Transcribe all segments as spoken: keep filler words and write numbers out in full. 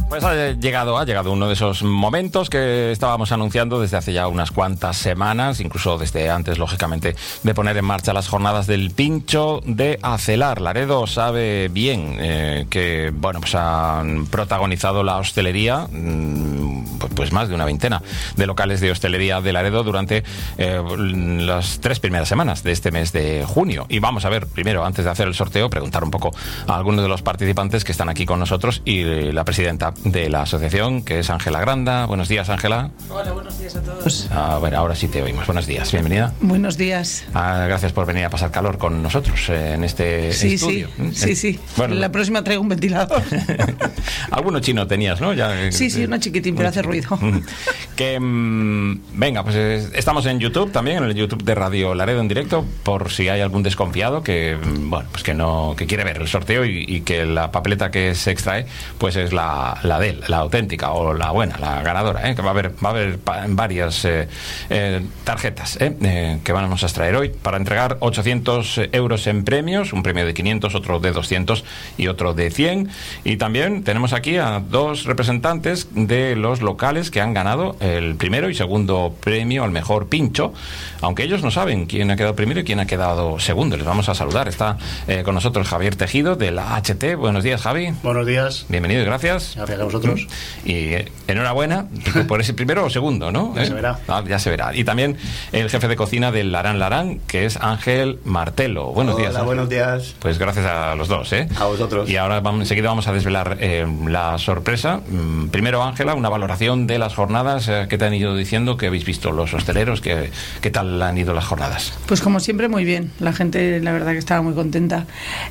Pues ha llegado, ha llegado uno de esos momentos que estábamos anunciando desde hace ya unas cuantas semanas, incluso desde antes, lógicamente, de poner en marcha las jornadas del Pincho de Acelar. Laredo sabe bien eh, que, bueno, pues han protagonizado la hostelería, mmm, pues más de una veintena de locales de hostelería de Laredo durante eh, las tres primeras semanas de este mes de junio. Y vamos a ver, primero, antes de hacer el sorteo, preguntar un poco a algunos de los participantes que están aquí con nosotros y eh, la presidenta de la asociación, que es Ángela Granda. Buenos días, Ángela. Hola, buenos días a todos. A ver, ahora sí te oímos. Buenos días, bienvenida. Buenos días. Ah, gracias por venir a pasar calor con nosotros eh, en este sí, estudio. Sí, sí, sí. Bueno, la próxima traigo un ventilador. Alguno chino tenías, ¿no? Ya, sí, sí, una chiquitín, pero hace ruido. Que, mmm, venga, pues eh, estamos en YouTube también, en el YouTube de Radio Laredo en directo, por si hay algún desconfiado que, bueno, pues que no, que quiere ver el sorteo y, y que la papeleta que se extrae, pues es la, la de él, la auténtica o la buena, la ganadora, ¿eh? Que va a haber, va a haber pa- varias eh, eh, tarjetas ¿eh? Eh, que vamos a extraer hoy para entregar ochocientos euros en premios, un premio de quinientos, otro de doscientos y otro de cien. Y también tenemos aquí a dos representantes de los locales que han ganado el primero y segundo premio al mejor pincho, aunque ellos no saben quién ha quedado primero y quién ha quedado segundo. Les vamos a saludar. Está eh, con nosotros Javier Tejido de la H T. Buenos días, Javi. Buenos días. Bienvenido y gracias. Gracias a vosotros. Y eh, enhorabuena por ese primero o segundo, ¿no? Ya ¿Eh? se verá. Ah, ya se verá. Y también el jefe de cocina del Larán Larán, que es Ángel Martelo. Buenos Hola, días. Ángel. Buenos días. Pues gracias a los dos, ¿eh? A vosotros. Y ahora vamos, enseguida vamos a desvelar eh, la sorpresa. Mm, primero, Ángela, una valoración de las jornadas eh, que te han ido diciendo, que habéis visto los hosteleros, que, ¿qué tal han ido las jornadas? Pues como siempre, muy bien. La gente, la verdad que estaba muy contenta.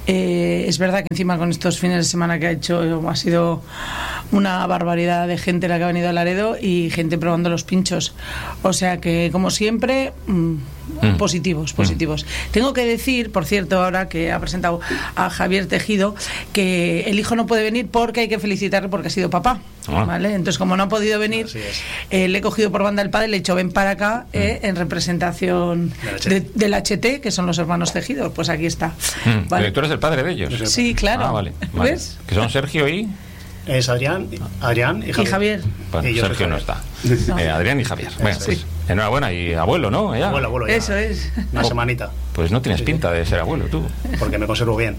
Eh, es verdad que encima con estos fines de semana que ha hecho, ha sido una barbaridad de gente la que ha venido a Laredo y gente probando los pinchos. O sea que, como siempre, mmm, mm. positivos, positivos. Mm. Tengo que decir, por cierto, ahora que ha presentado a Javier Tejido, que el hijo no puede venir porque hay que felicitarle porque ha sido papá. Ah. ¿Vale? Entonces, como no ha podido venir, eh, le he cogido por banda el padre, le he dicho ven para acá eh, mm. en representación de, del H T, que son los hermanos Tejido. Pues aquí está. Mm. ¿Vale? ¿Tú eres el padre de ellos? Sí, claro. Ah, vale, vale. ¿Ves? Que son Sergio y... Es Adrián, Adrián y Javier. Y Javier. Bueno, y yo Sergio no está. No. Eh, Adrián y Javier. Bueno, pues, sí. Enhorabuena. Y abuelo, ¿no? ¿Ya? Abuelo, abuelo. Ya. Eso es. Una oh, semanita. Pues no tienes pinta de ser abuelo, tú. Porque me conservo bien.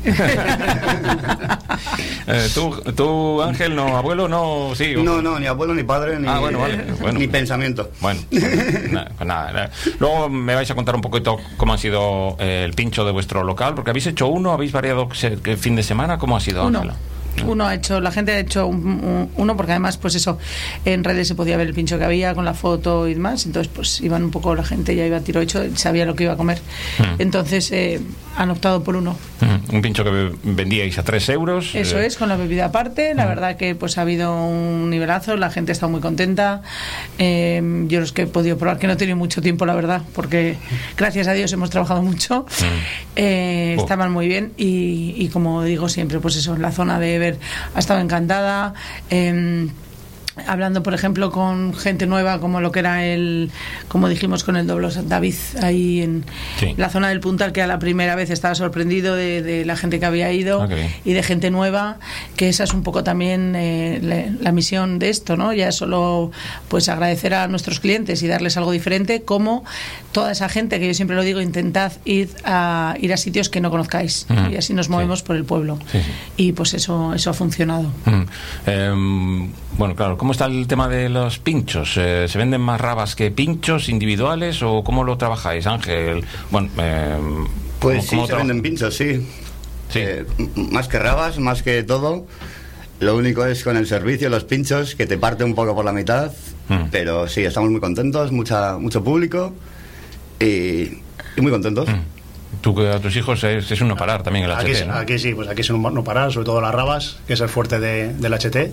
eh, ¿tú, ¿Tú, Ángel, no, abuelo, no? Sí. O... No, no, ni abuelo, ni padre, ni, ah, bueno, vale. bueno, ni pues, pensamiento. Bueno, pues, nada, pues nada, nada. Luego me vais a contar un poquito cómo ha sido eh, el pincho de vuestro local, porque habéis hecho uno, habéis variado el fin de semana. ¿Cómo ha sido, Ángela? Uno ha hecho, la gente ha hecho un, un, uno porque además pues eso, en redes se podía ver el pincho que había con la foto y demás, entonces pues iban un poco, la gente ya iba a tiro hecho, sabía lo que iba a comer, mm. entonces eh, han optado por uno. Mm. Un pincho que vendíais a tres euros. Eso eh. es, con la bebida aparte, la mm. verdad que pues ha habido un nivelazo, la gente ha estado muy contenta, eh, yo los que he podido probar, que no he tenido mucho tiempo la verdad, porque gracias a Dios hemos trabajado mucho, mm. eh, oh. estaban muy bien y, y como digo siempre, pues eso, en la zona de ver ha estado encantada. Eh, hablando por ejemplo con gente nueva como lo que era el, como dijimos con el Doblos David ahí en sí. la zona del Puntal, que a la primera vez estaba sorprendido de, de la gente que había ido okay. y de gente nueva, que esa es un poco también eh, la, la misión de esto, ¿no? Ya solo pues agradecer a nuestros clientes y darles algo diferente, como toda esa gente que yo siempre lo digo, intentad ir a ir a sitios que no conozcáis mm. y así nos movemos sí. por el pueblo sí, sí. y pues eso eso ha funcionado. mm. eh, bueno, claro, ¿cómo está el tema de los pinchos? Eh, ¿Se venden más rabas que pinchos individuales o cómo lo trabajáis, Ángel? Bueno, eh, pues ¿cómo, cómo sí, se venden pinchos, sí. sí. Eh, más que rabas, más que todo. Lo único es con el servicio, los pinchos, que te parte un poco por la mitad. Mm. Pero sí, estamos muy contentos, mucha, mucho público y, y muy contentos. Mm. Tú que a tus hijos es, es un no parar también el aquí, H T, ¿no? Aquí sí, pues aquí es un no parar, sobre todo las rabas, que es el fuerte de, del H T.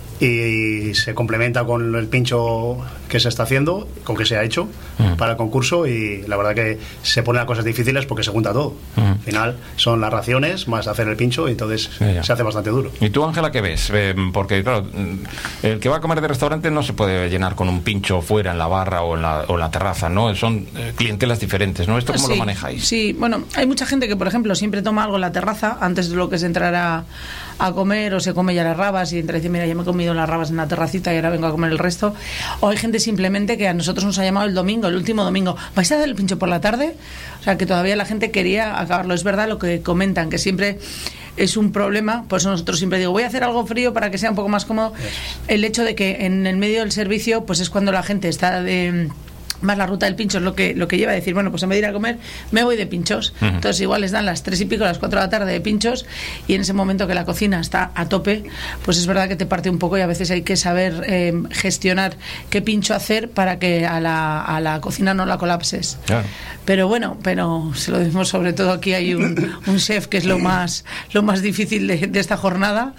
Y se complementa con el pincho que se está haciendo, con que se ha hecho uh-huh. para el concurso, y la verdad que se ponen las cosas difíciles porque se junta todo. Uh-huh. Al final son las raciones más hacer el pincho y entonces sí, se hace bastante duro. ¿Y tú, Ángela, qué ves? Eh, porque claro, el que va a comer de restaurante no se puede llenar con un pincho fuera en la barra o en la, o en la terraza, ¿no? Son eh, clientelas diferentes, ¿no? ¿Esto cómo sí, lo manejáis? Sí, bueno, hay mucha gente que, por ejemplo, siempre toma algo en la terraza antes de lo que es entrar a, a comer, o se come ya las rabas y entra y dice, mira, ya me he comido comido las rabas en la terracita y ahora vengo a comer el resto. O hay gente simplemente que a nosotros nos ha llamado el domingo, el último domingo, ¿vais a hacer el pincho por la tarde? O sea, que todavía la gente quería acabarlo. Es verdad lo que comentan, que siempre es un problema, por eso nosotros siempre digo, voy a hacer algo frío para que sea un poco más cómodo. El hecho de que en el medio del servicio, pues es cuando la gente está de... más la ruta del pincho es lo que lo que lleva a decir, bueno, pues en vez de ir a comer me voy de pinchos. Uh-huh. Entonces igual les dan las tres y pico, las cuatro de la tarde de pinchos, y en ese momento que la cocina está a tope, pues es verdad que te parte un poco, y a veces hay que saber eh, gestionar qué pincho hacer para que a la, a la cocina no la colapses. Claro. Pero bueno, pero se lo decimos, sobre todo aquí hay un, un chef que es lo más lo más difícil de, de esta jornada,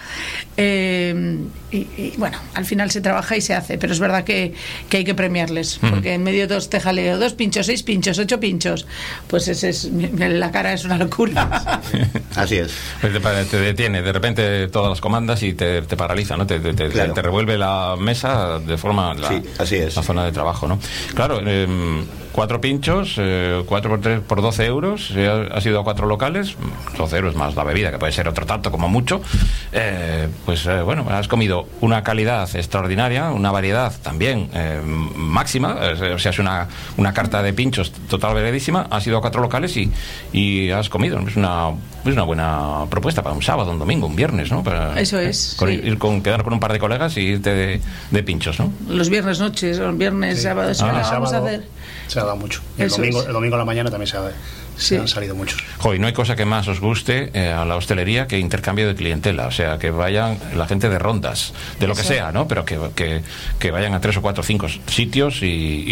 eh, y, y bueno, al final se trabaja y se hace, pero es verdad que, que hay que premiarles, uh-huh. porque en medio de dos tejaleo, dos pinchos, seis pinchos, ocho pinchos, pues ese es, la cara es una locura. Así es. Pues te, te detiene de repente todas las comandas y te, te paraliza, ¿no? Te, te, te, claro. te revuelve la mesa de forma la, sí, así es. la zona de trabajo, ¿no? Claro, eh, cuatro pinchos, eh, cuatro por tres por doce euros, eh, ha sido a cuatro locales, doce euros más la bebida, que puede ser otro tanto como mucho. Eh, pues eh, bueno, has comido una calidad extraordinaria, una variedad también eh, máxima, eh, o sea, es una, una carta de pinchos total veredísima, has ido a cuatro locales y, y has comido. Es una, es una buena propuesta para un sábado, un domingo, un viernes, ¿no? Para, Eso es. Eh, con, sí. ir con, quedar con un par de colegas y irte de, de pinchos, ¿no? Los viernes noches, los viernes, sí. sábados, ah, vamos sábado, a hacer. Se ha dado mucho. Y el domingo, el domingo a la mañana también se ha dado. Sí. Han salido muchos. Joder, no hay cosa que más os guste eh, a la hostelería que intercambio de clientela, o sea, que vayan la gente de rondas, de lo Eso. que sea, ¿no? Pero que, que, que vayan a tres o cuatro o cinco sitios y,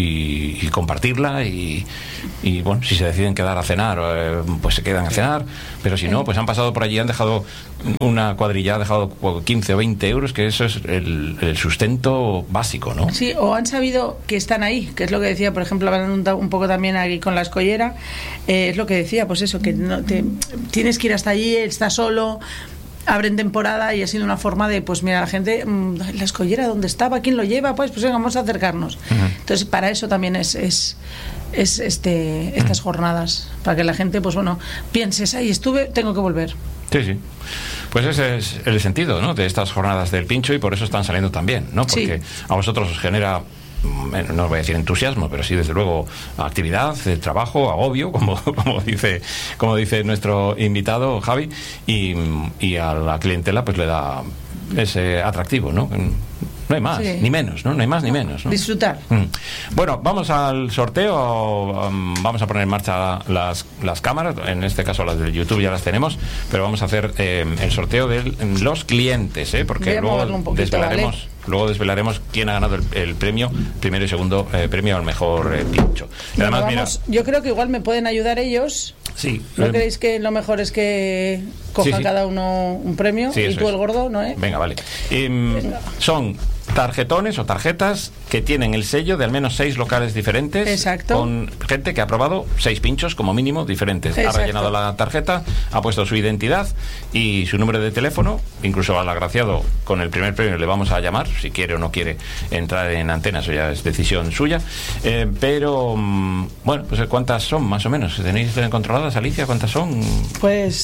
y, y compartirla y, y, bueno, si se deciden quedar a cenar, eh, pues se quedan a cenar, pero si no, pues han pasado por allí, han dejado una cuadrilla, han dejado quince o veinte euros, que eso es el, el sustento básico, ¿no? Sí, o han sabido que están ahí, que es lo que decía, por ejemplo, hablando un, un poco también aquí con la escollera, eh, es lo que decía, pues eso, que no te, tienes que ir hasta allí, estás solo, abren temporada y ha sido una forma de, pues mira, la gente, la escollera, ¿dónde estaba? ¿Quién lo lleva? Pues pues venga, vamos a acercarnos. Uh-huh. Entonces, para eso también es, es, es este estas uh-huh. jornadas, para que la gente, pues bueno, pienses, ahí estuve, tengo que volver. Sí, sí. Pues ese es el sentido, ¿no?, de estas jornadas del pincho, y por eso están saliendo también, ¿no? Porque sí. a vosotros os genera, no os voy a decir entusiasmo, pero sí, desde luego, actividad, trabajo, agobio, como, como dice como dice nuestro invitado Javi, y, y a la clientela pues le da ese atractivo, ¿no? No hay más, sí. ni menos, ¿no? No hay más ni menos, ¿no? Disfrutar. Mm. Bueno, vamos al sorteo. Um, vamos a poner en marcha las, las cámaras. En este caso las de YouTube ya las tenemos, pero vamos a hacer eh, el sorteo de los clientes, ¿eh? Porque luego poquito, desvelaremos ¿vale? luego desvelaremos quién ha ganado el, el premio, primero y segundo eh, premio al mejor eh, pincho. Y además, bueno, vamos, mira, yo creo que igual me pueden ayudar ellos. Sí. ¿No eh, creéis que lo mejor es que cojan sí, sí. cada uno un premio? Sí, y tú es. el gordo, ¿no? ¿Eh? Venga, vale. Eh, Venga. Son tarjetones o tarjetas que tienen el sello de al menos seis locales diferentes. Exacto. Con gente que ha probado seis pinchos como mínimo diferentes. Exacto. Ha rellenado la tarjeta, ha puesto su identidad y su número de teléfono. Incluso al agraciado con el primer premio le vamos a llamar, si quiere o no quiere entrar en antena, eso ya es decisión suya. Eh, pero bueno, pues ¿cuántas son más o menos? ¿Tenéis controladas, Alicia? ¿Cuántas son? Pues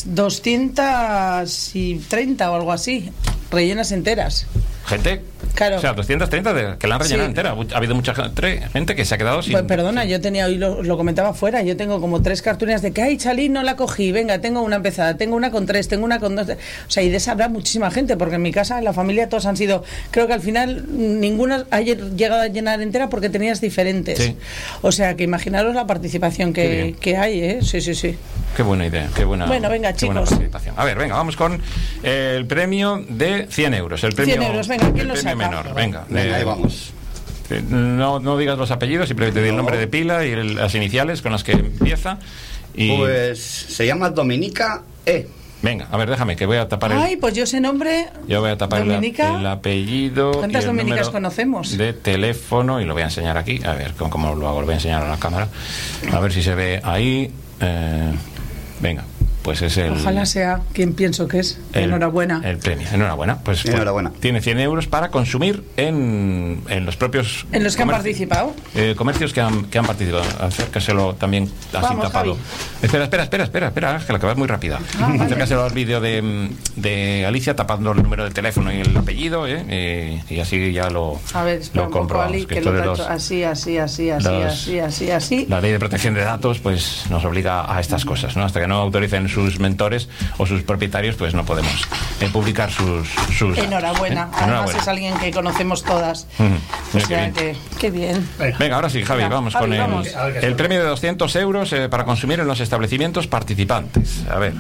doscientas treinta o algo así, rellenas enteras. Gente, claro. O sea, doscientas treinta de, que la han rellenado sí. entera. Ha habido mucha gente que se ha quedado sin... Pues perdona, yo tenía, hoy lo, lo comentaba fuera, yo tengo como tres cartulinas de que, ay, Chalín, no la cogí, venga, tengo una empezada, tengo una con tres, tengo una con dos... O sea, y de esa habrá muchísima gente, porque en mi casa, en la familia, todos han sido... Creo que al final ninguna ha llegado a llenar entera porque tenías diferentes. Sí. O sea, que imaginaros la participación que, que hay, ¿eh? Sí, sí, sí. Qué buena idea, qué buena... Bueno, venga, chicos. A ver, venga, vamos con el premio de cien euros. El premio, cien euros, venga, ¿quién lo saca? Menor. Venga, venga, ahí vamos. No, no digas los apellidos, simplemente di el nombre de pila y el, las iniciales con las que empieza. Y... Pues se llama Dominica E. Venga, a ver, déjame, que voy a tapar el... Ay, pues yo ese nombre... Yo voy a tapar el, el apellido... ¿Cuántas y el Dominicas conocemos? De teléfono, y lo voy a enseñar aquí. A ver, ¿cómo, cómo lo hago? Lo voy a enseñar a la cámara. A ver si se ve ahí. Eh, venga, pues es el... Ojalá sea quien pienso que es. El, enhorabuena. El premio, enhorabuena. Pues, enhorabuena. Pues, tiene cien euros para consumir en, en los propios... En los que han participado. Eh, comercios que han, que han participado. Acércaselo también así Vamos, tapado. Javi. Espera, espera, espera, espera, espera, Ángela, que vas muy rápida. Ah, vale. Acércaselo al vídeo de, de Alicia tapando el número de teléfono y el apellido, ¿eh? Eh, y así ya lo, A ver, espera lo un poco, comprobamos. Ali, que, esto lo de tacho los- así, así, así, así, los- así, así, así. La ley de protección de datos pues nos obliga a estas cosas, ¿no? Hasta que no autoricen sus mentores o sus propietarios, pues no podemos eh, publicar sus, sus Enhorabuena. datos, ¿eh? Además Enhorabuena. es alguien que conocemos todas. Ujú. O Mira, sea qué bien. que, qué bien. Venga, ahora sí, Javi, Venga, vamos Javi, con el, vamos. el premio de doscientos euros eh, para consumir en los establecimientos participantes. A ver,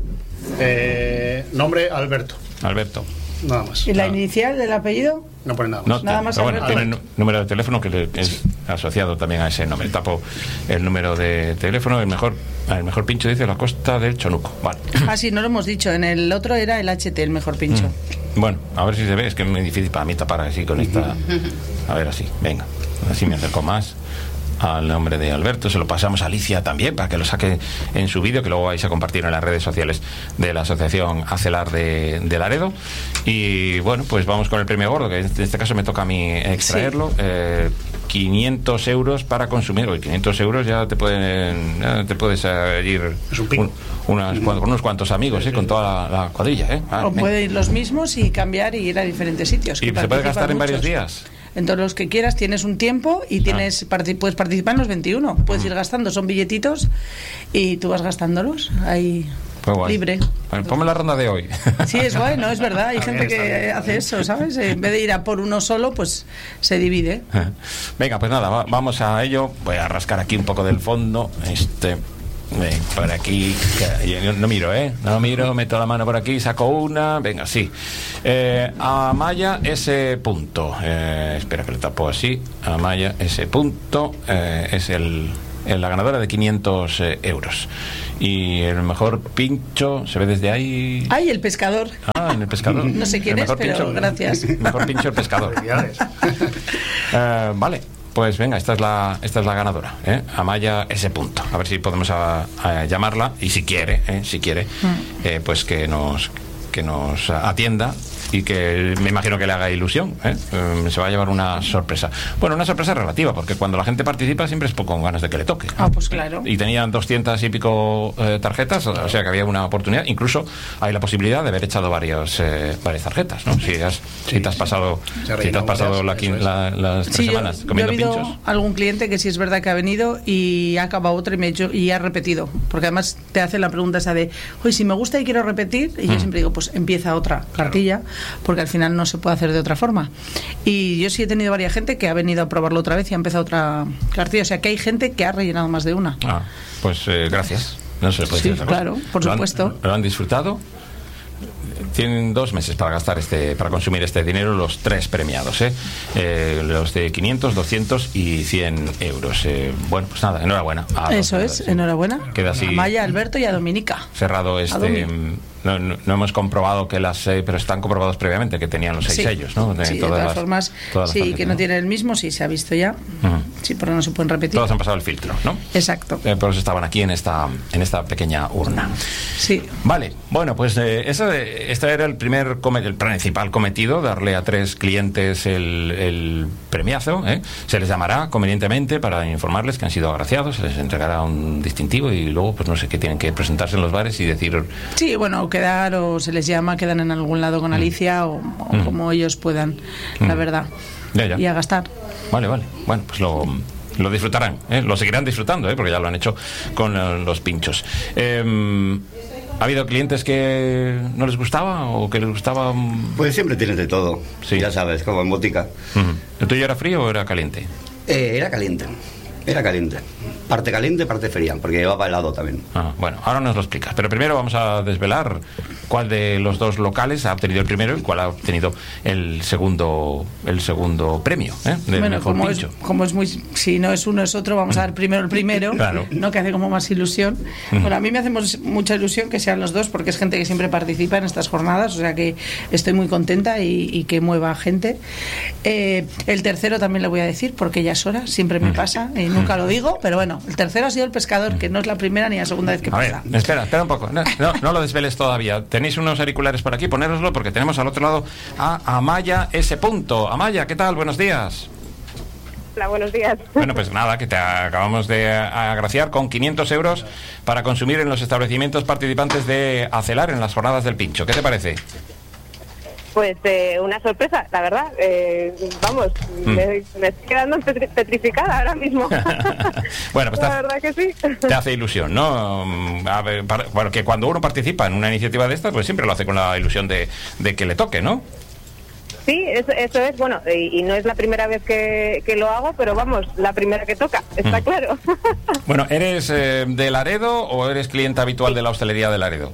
Eh, nombre Alberto, Alberto. nada más. ¿Y la Ah. inicial del apellido? No pone nada No, más. Nada te- más pero bueno, Alberto. tiene nu- número de teléfono que le- es asociado también a ese nombre. Tapo el número de teléfono, el mejor, el mejor pincho dice la Costa del Chonuco. Vale. Ah, sí, no lo hemos dicho. En el otro era el H T, el mejor pincho. Bueno, a ver si se ve, es que es muy difícil para mí tapar así con esta. A ver, así, venga, así me acerco más al nombre de Alberto. Se lo pasamos a Alicia también para que lo saque en su vídeo, que luego vais a compartir en las redes sociales de la Asociación Acelar de, de Laredo. Y bueno, pues vamos con el premio gordo, que en este caso me toca a mí extraerlo. Eh, quinientos euros para consumir. Oye, quinientos euros ya te pueden ya te puedes eh, ir Es un pico. un- unas, con unos cuantos amigos, eh, con toda la, la cuadrilla. Eh. Ah, O venga. puede ir los mismos y cambiar y ir a diferentes sitios. ¿Y que se puede participan gastar en varios muchos. días? En todos los que quieras tienes un tiempo y tienes parti- puedes participar en los veintiuno. Puedes Mm. ir gastando, son billetitos y tú vas gastándolos ahí Pues guay. libre. Bueno, ponme la ronda de hoy. Sí, es guay, ¿no? Es verdad. Hay Está gente bien, está que bien. hace eso, ¿sabes? En vez de ir a por uno solo, pues se divide. Venga, pues nada, va- vamos a ello. Voy a rascar aquí un poco del fondo. Este. Ven, por aquí. que- yo no miro, ¿eh? No miro, meto la mano por aquí, saco una. Venga, sí. Eh, Amaya S. Punto. Eh, espera que lo tapo así. Amaya S. Punto. eh, es el. el- la ganadora de quinientos eh, euros. Y el mejor pincho se ve desde ahí. ¡Ay, el pescador! Ah, en el pescador. No sé quién El es, mejor pero gracias. Mejor pincho el pescador. Felicidades. Eh, vale, pues venga, esta es la, esta es la ganadora, ¿eh? Amaya S. Punto. A ver si podemos a- a llamarla y si quiere, ¿eh? si quiere, eh, pues que nos que nos atienda y que me imagino que le haga ilusión, ¿eh? Eh, se va a llevar una sorpresa. Bueno, una sorpresa relativa, porque cuando la gente participa siempre es con ganas de que le toque. Ah, pues claro. Y tenían doscientas y pico eh, tarjetas, o sea que había una oportunidad. Incluso hay la posibilidad de haber echado varios, eh, varias tarjetas, ¿no? Si, has, si te has pasado, Se ha si te has rellenado pasado varias, la eso quin- es. la- las tres Sí, yo, semanas yo he comiendo habido pinchos. algún cliente que sí es verdad que ha venido y ha acabado otra y, me ha hecho, y ha repetido. Porque además te hacen la pregunta esa de, oye, si me gusta y quiero repetir, y yo Mm. siempre digo, pues empieza otra cartilla, porque al final no se puede hacer de otra forma. Y yo sí he tenido varias gente que ha venido a probarlo otra vez y ha empezado otra cartilla. O sea que hay gente que ha rellenado más de una. Ah, pues eh, gracias. No se le puede Sí, decir otra cosa. claro, por ¿Lo han- supuesto. ¿Lo han disfrutado? Tienen dos meses para gastar este, para consumir este dinero los tres premiados, ¿eh? Eh, los de quinientos, doscientos y cien euros. Eh, bueno, pues nada, enhorabuena. a los Eso es, ganadores, sí. enhorabuena. Queda así A Maya, a Alberto y a Dominica. cerrado este. Domi. mm, No, no- no hemos comprobado que las, eh, pero están comprobados previamente que tenían los seis Sí. sellos, ¿no? Sí, de todas todas las- formas, todas las sí, tarjetas, que no ¿no? tienen el mismo, sí, se ha visto ya. Ujú. Sí, porque no se pueden repetir. Todos han pasado el filtro, ¿no? Exacto. Eh, por eso estaban aquí en esta, en esta pequeña urna. Sí. Vale, bueno, pues eh, esa, este era el primer, come- el principal cometido, darle a tres clientes el, el premiazo, ¿eh? Se les llamará convenientemente para informarles que han sido agraciados, se les entregará un distintivo y luego, pues no sé, qué tienen que presentarse en los bares y decir... Sí, bueno, quedar o se les llama, quedan en algún lado con Alicia o, o Mm. como ellos puedan, la Mm. verdad. Ya, ya. Y a gastar. Vale, vale. Bueno, pues lo, lo disfrutarán, ¿eh? Lo seguirán disfrutando, ¿eh? Porque ya lo han hecho con eh, los pinchos. Eh, ¿Ha habido clientes que no les gustaba o que les gustaba? mm, Pues siempre tienes de todo, Sí. ya sabes, como en botica. Ujú. ¿El tuyo era frío o era caliente? Eh, era caliente, era caliente. Parte caliente, parte fría, porque llevaba helado también. Ah, bueno, ahora nos lo explicas. Pero primero vamos a desvelar cuál de los dos locales ha obtenido el primero y cuál ha obtenido el segundo el segundo premio, ¿eh? Del bueno, mejor como pincho. es, como es muy, si no es uno es otro, vamos a dar primero el primero, claro. ¿no? Que hace como más ilusión. Uh-huh. Bueno, a mí me hace mucha ilusión que sean los dos, porque es gente que siempre participa en estas jornadas, o sea que estoy muy contenta y, y que mueva gente. Eh, el tercero también le voy a decir, porque ya es hora, siempre me pasa y nunca lo digo, pero bueno, el tercero ha sido el pescador, que no es la primera ni la segunda vez que a pasa. ver, espera, espera un poco, no, no, no lo desveles todavía. Tenéis unos auriculares por aquí, ponéroslo, porque tenemos al otro lado a Amaya S. Punto. Amaya, ¿qué tal? Buenos días. Hola, buenos días. Bueno, pues nada, que te acabamos de agraciar con quinientos euros para consumir en los establecimientos participantes de Acelar en las jornadas del pincho. ¿Qué te parece? Pues eh, una sorpresa, la verdad. Eh, vamos, mm. me, me estoy quedando petrificada ahora mismo. Bueno, pues la te, verdad que sí. Te hace ilusión, ¿no? A ver, para, bueno, que cuando uno participa en una iniciativa de estas, pues siempre lo hace con la ilusión de, de que le toque, ¿no? Sí, eso, eso es, bueno, y, y no es la primera vez que, que lo hago, pero vamos, la primera que toca, está mm. claro. Bueno, ¿eres eh, de Laredo o eres cliente habitual sí. de la hostelería de Laredo?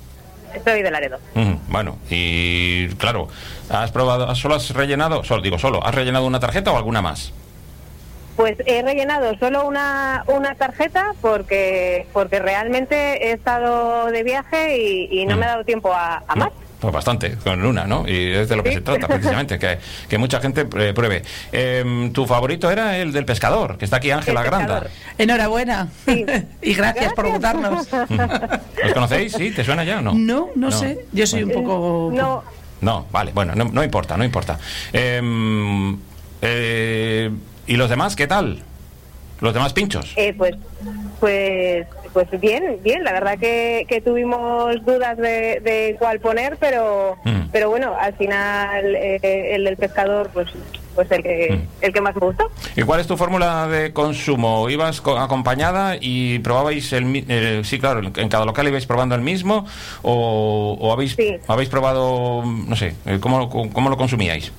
Soy de Laredo. Mm, bueno, y claro, ¿has probado, solo has rellenado, solo digo solo, ¿has rellenado una tarjeta o alguna más? Pues he rellenado solo una, una tarjeta porque porque realmente he estado de viaje y, y no mm. me ha dado tiempo a, a más. Pues bastante, con una, ¿no? Y es de lo que ¿Sí? se trata, precisamente, que, que mucha gente eh, pruebe. Eh, tu favorito era el del pescador, que está aquí Ángela Granda. Enhorabuena. Sí. Y gracias, gracias por votarnos. ¿Los conocéis? ¿Sí? ¿Te suena ya o no? No, no, no. sé. Yo soy un poco... No. No, vale, bueno, no, no importa, no importa. Eh, eh, ¿Y los demás qué tal? ¿Los demás pinchos? Eh, pues... Pues pues bien, bien, la verdad que, que tuvimos dudas de, de cuál poner, pero mm. pero bueno, al final eh, el del pescador, pues pues el que mm. el que más me gustó. ¿Y cuál es tu fórmula de consumo? ¿Ibas co- acompañada y probabais el, el sí, claro, en cada local ibais probando el mismo o, o habéis sí. habéis probado, no sé, cómo cómo lo consumíais?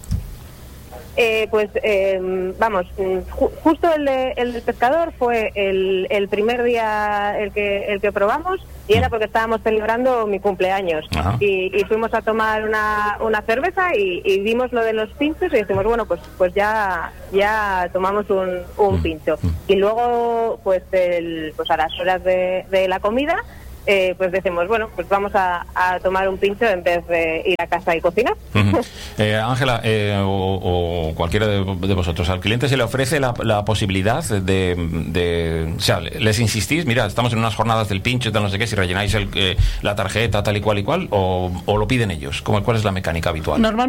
Eh, pues eh, vamos, ju- justo el, de, el del pescador fue el, el primer día el que el que probamos y era porque estábamos celebrando mi cumpleaños y, y fuimos a tomar una, una cerveza y, y vimos lo de los pinchos y dijimos bueno pues pues ya ya tomamos un, un pincho y luego pues el, pues a las horas de, de la comida Eh, pues decimos, bueno, pues vamos a, a tomar un pincho en vez de ir a casa y cocinar. Ángela, uh-huh. eh, eh, o, o cualquiera de, de vosotros, al cliente se le ofrece la, la posibilidad de, de... O sea, les insistís, mira, estamos en unas jornadas del pincho, tal no sé qué, si rellenáis el, eh, la tarjeta tal y cual y cual, o, o lo piden ellos. ¿Cómo, ¿Cuál es la mecánica habitual? Normal